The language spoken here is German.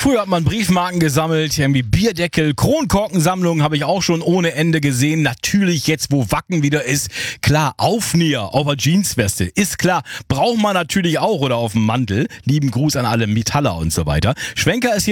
Früher hat man Briefmarken gesammelt, irgendwie Bierdeckel, Kronkorkensammlungen habe ich auch schon ohne Ende gesehen. Natürlich jetzt, wo Wacken wieder ist, klar, Aufnäher auf der Jeansweste, ist klar, braucht man natürlich auch oder auf dem Mantel. Lieben Gruß an alle Metaller und so weiter. Schwenker ist